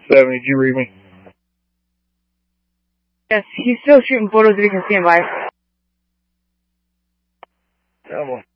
7, did you read me? Yes, he's still shooting photos if you can stand by. Come on.